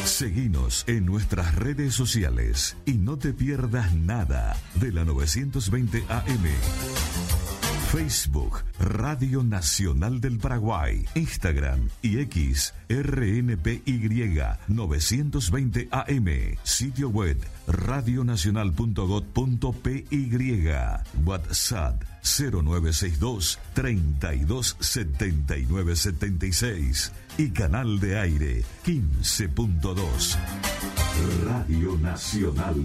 Seguinos en nuestras redes sociales y no te pierdas nada de la 920 AM. Facebook, Radio Nacional del Paraguay, Instagram y X, RNPY 920 AM, sitio web radionacional.gov.py, WhatsApp 0962 32 79 76 y canal de aire 15.2. Radio Nacional